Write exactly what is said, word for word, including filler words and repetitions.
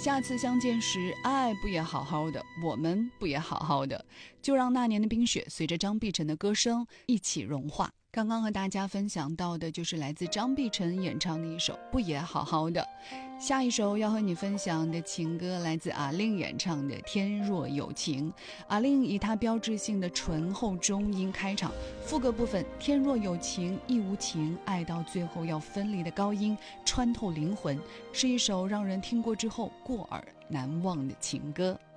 下次相见时，爱不也好好的，我们不也好好的，就让那年的冰雪随着张碧晨的歌声一起融化。刚刚和大家分享到的就是来自张碧晨演唱的一首《不也好好的》。下一首要和你分享的情歌来自阿令演唱的《天若有情》。阿令以他标志性的醇厚中音开场，副歌部分天若有情亦无情，爱到最后要分离的高音穿透灵魂，是一首让人听过之后过耳难忘的情歌。